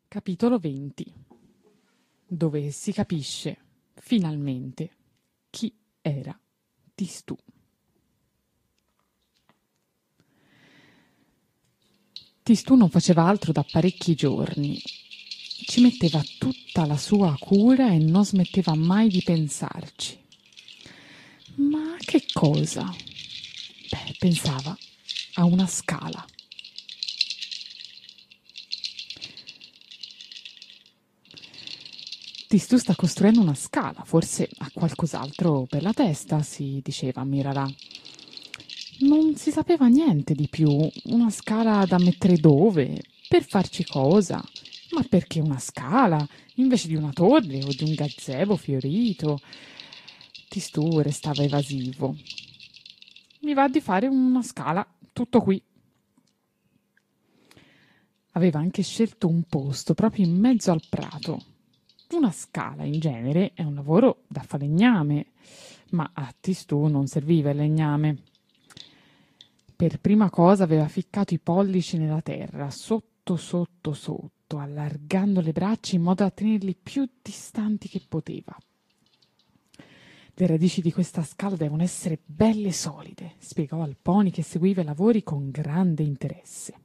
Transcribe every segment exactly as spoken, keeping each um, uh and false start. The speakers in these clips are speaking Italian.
Capitolo venti, dove si capisce finalmente chi era Tistù. Tistù non faceva altro da parecchi giorni. Ci metteva tutta la sua cura e non smetteva mai di pensarci. Ma che cosa? Beh, pensava a una scala. Tistù sta costruendo una scala, forse ha qualcos'altro per la testa, si diceva Mirarà. Non si sapeva niente di più, una scala da mettere dove, per farci cosa, ma perché una scala invece di una torre o di un gazebo fiorito? Tistù restava evasivo. Mi va di fare una scala, tutto qui. Aveva anche scelto un posto proprio in mezzo al prato. Una scala, in genere, è un lavoro da falegname, ma a Tistù non serviva il legname. Per prima cosa aveva ficcato i pollici nella terra, sotto, sotto, sotto, allargando le braccia in modo da tenerli più distanti che poteva. Le radici di questa scala devono essere belle solide, spiegò al pony che seguiva i lavori con grande interesse.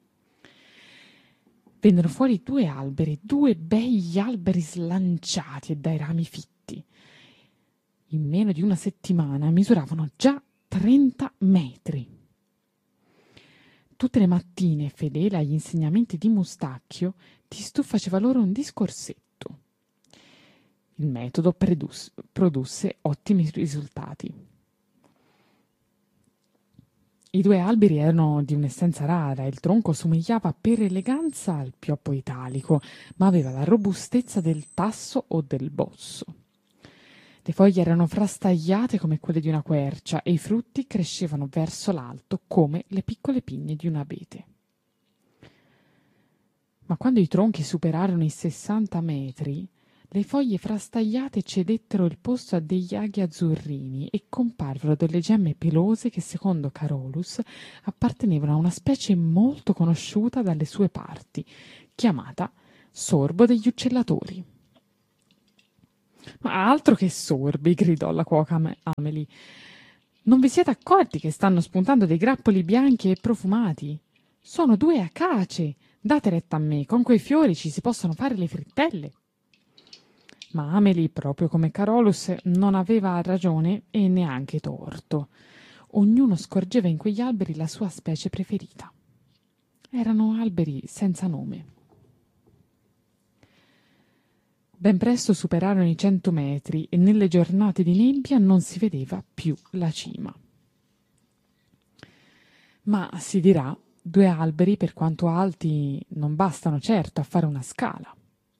Vennero fuori due alberi, due begli alberi slanciati e dai rami fitti. In meno di una settimana misuravano già trenta metri. Tutte le mattine, fedele agli insegnamenti di Mustacchio, Tistù faceva loro un discorsetto. Il metodo produsse, produsse ottimi risultati. I due alberi erano di un'essenza rara, il tronco somigliava per eleganza al pioppo italico, ma aveva la robustezza del tasso o del bosso. Le foglie erano frastagliate come quelle di una quercia e i frutti crescevano verso l'alto come le piccole pigne di un abete. Ma quando i tronchi superarono i sessanta metri, le foglie frastagliate cedettero il posto a degli aghi azzurrini e comparvero delle gemme pelose che, secondo Carolus, appartenevano a una specie molto conosciuta dalle sue parti, chiamata sorbo degli uccellatori. Ma altro che sorbi, gridò la cuoca Amelie. Non vi siete accorti che stanno spuntando dei grappoli bianchi e profumati? Sono due acace. Date retta a me, con quei fiori ci si possono fare le frittelle. Ma Amelie, proprio come Carolus, non aveva ragione e neanche torto. Ognuno scorgeva in quegli alberi la sua specie preferita. Erano alberi senza nome. Ben presto superarono i cento metri e nelle giornate di nebbia non si vedeva più la cima. Ma si dirà, due alberi, per quanto alti, non bastano certo a fare una scala.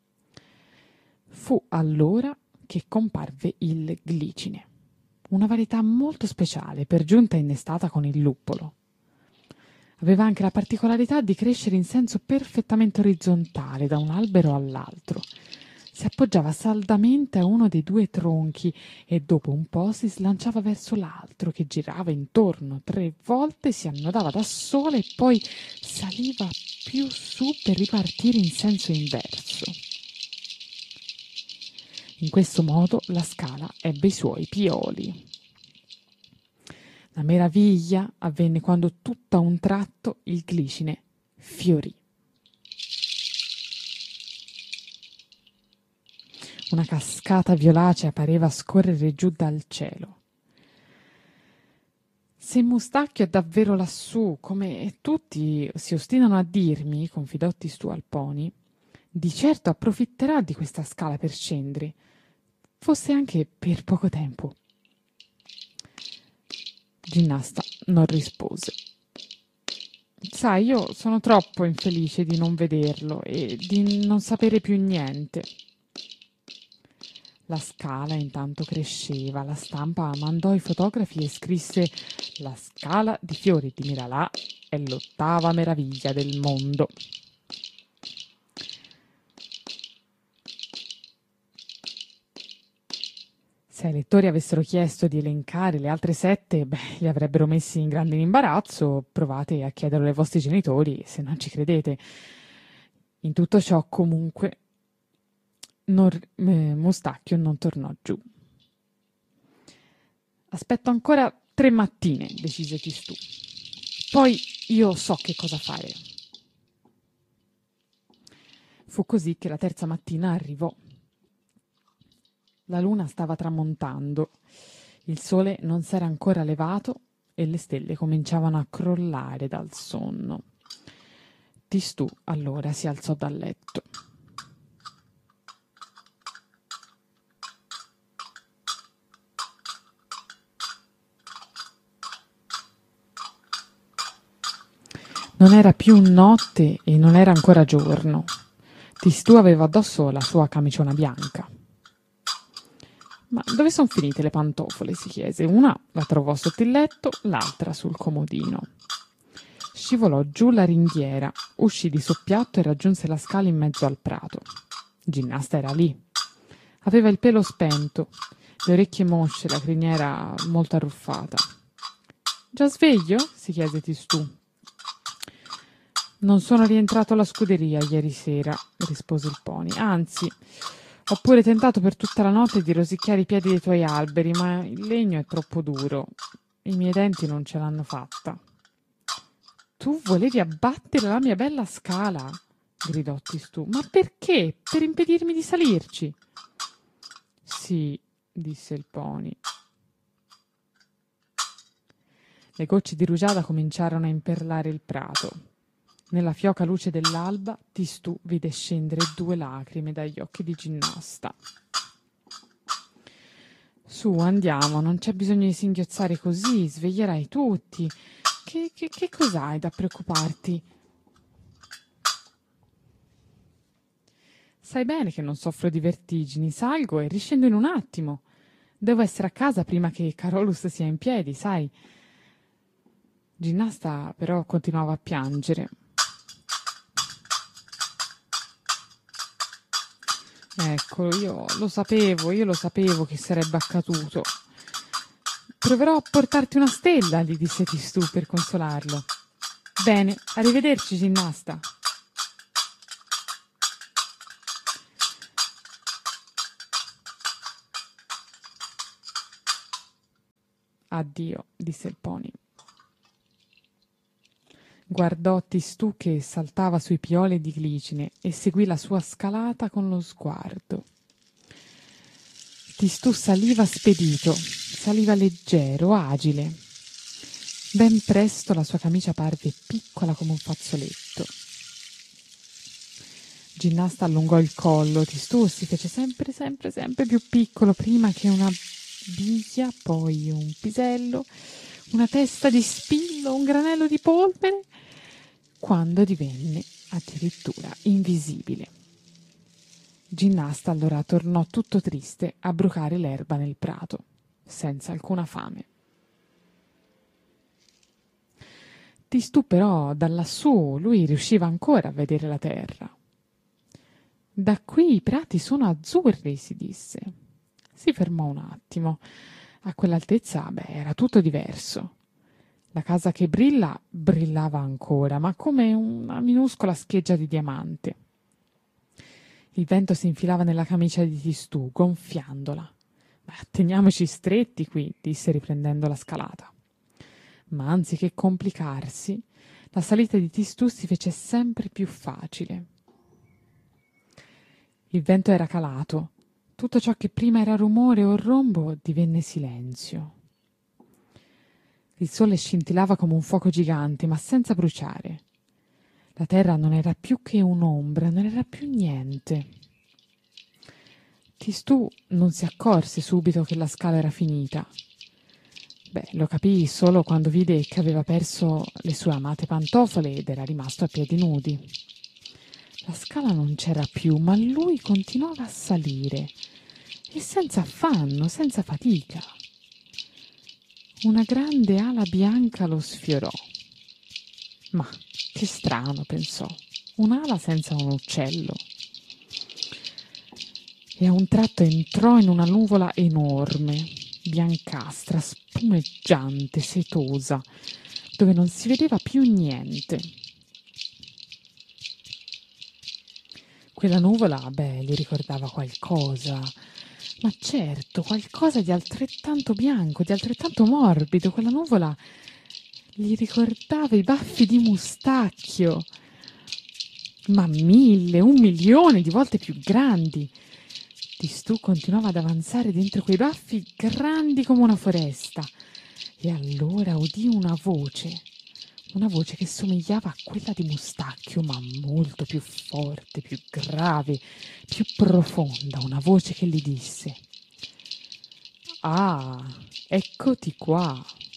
Fu allora che comparve il glicine, una varietà molto speciale, per giunta innestata con il luppolo. Aveva anche la particolarità di crescere in senso perfettamente orizzontale da un albero all'altro. Si appoggiava saldamente a uno dei due tronchi e dopo un po' si slanciava verso l'altro, che girava intorno tre volte, si annodava da sola e poi saliva più su per ripartire in senso inverso. In questo modo la scala ebbe i suoi pioli. La meraviglia avvenne quando tutto a un tratto il glicine fiorì. Una cascata violacea pareva scorrere giù dal cielo. Se Mustacchio è davvero lassù, come tutti si ostinano a dirmi, confidò Tistù al pony, di certo approfitterà di questa scala per scendere, fosse anche per poco tempo. Ginnasta non rispose. Sai, io sono troppo infelice di non vederlo e di non sapere più niente. La scala intanto cresceva, la stampa mandò i fotografi e scrisse: la scala di fiori di Miralà è l'ottava meraviglia del mondo. Se ai lettori avessero chiesto di elencare le altre sette, beh, li avrebbero messi in grande imbarazzo. Provate a chiederlo ai vostri genitori se non ci credete. In tutto ciò, comunque, non, eh, Mustacchio non tornò giù. Aspetto ancora tre mattine, decise Tistù. Poi io so che cosa fare. Fu così che la terza mattina arrivò. La luna stava tramontando, il sole non s'era ancora levato e le stelle cominciavano a crollare dal sonno. Tistù allora si alzò dal letto. Non era più notte e non era ancora giorno. Tistù aveva addosso la sua camiciona bianca. Ma dove sono finite le pantofole? Si chiese. Una la trovò sotto il letto, l'altra sul comodino. Scivolò giù la ringhiera, uscì di soppiatto e raggiunse la scala in mezzo al prato. Ginnasta era lì. Aveva il pelo spento, le orecchie mosce, la criniera molto arruffata. «Già sveglio?» si chiese Tistù. «Non sono rientrato alla scuderia ieri sera», rispose il pony. «Anzi, ho pure tentato per tutta la notte di rosicchiare i piedi dei tuoi alberi, ma il legno è troppo duro. I miei denti non ce l'hanno fatta». «Tu volevi abbattere la mia bella scala?» gridò Tistù. «Ma perché? Per impedirmi di salirci?» «Sì», disse il pony. Le gocce di rugiada cominciarono a imperlare il prato. Nella fioca luce dell'alba, Tistù vide scendere due lacrime dagli occhi di Ginnasta. «Su, andiamo, non c'è bisogno di singhiozzare così, sveglierai tutti. Che, che, che cos'hai da preoccuparti?» «Sai bene che non soffro di vertigini, salgo e riscendo in un attimo. Devo essere a casa prima che Carolus sia in piedi, sai?» Ginnasta però continuava a piangere. «Ecco, io lo sapevo, io lo sapevo che sarebbe accaduto. Proverò a portarti una stella», gli disse Tistù per consolarlo. «Bene, arrivederci, Ginnasta». «Addio», disse il pony. Guardò Tistù che saltava sui pioli di glicine e seguì la sua scalata con lo sguardo. Tistù saliva spedito, saliva leggero, agile. Ben presto la sua camicia parve piccola come un fazzoletto. Ginnasta allungò il collo, Tistù si fece sempre, sempre, sempre più piccolo, prima che una biglia, poi un pisello, una testa di spillo, un granello di polvere, quando divenne addirittura invisibile. Ginnasta allora tornò tutto triste a brucare l'erba nel prato, senza alcuna fame. Tistù però, da lassù, lui riusciva ancora a vedere la terra. «Da qui i prati sono azzurri», si disse. Si fermò un attimo. A quell'altezza, beh, era tutto diverso. La casa che brilla, brillava ancora, ma come una minuscola scheggia di diamante. Il vento si infilava nella camicia di Tistù, gonfiandola. «Ma teniamoci stretti qui», disse riprendendo la scalata. Ma anziché complicarsi, la salita di Tistù si fece sempre più facile. Il vento era calato. Tutto ciò che prima era rumore o rombo divenne silenzio. Il sole scintillava come un fuoco gigante, ma senza bruciare. La terra non era più che un'ombra, non era più niente. Tistù non si accorse subito che la scala era finita. Beh, lo capì solo quando vide che aveva perso le sue amate pantofole ed era rimasto a piedi nudi. La scala non c'era più, ma lui continuava a salire, e senza affanno, senza fatica. Una grande ala bianca lo sfiorò. «Ma che strano», pensò, «un'ala senza un uccello». E a un tratto entrò in una nuvola enorme, biancastra, spumeggiante, setosa, dove non si vedeva più niente. Quella nuvola, beh, gli ricordava qualcosa, ma certo, qualcosa di altrettanto bianco, di altrettanto morbido. Quella nuvola gli ricordava i baffi di Mustacchio, ma mille, un milione di volte più grandi. Tistù continuava ad avanzare dentro quei baffi grandi come una foresta, e allora udì una voce. Una voce che somigliava a quella di Mustacchio, ma molto più forte, più grave, più profonda. Una voce che gli disse: «Ah, eccoti qua.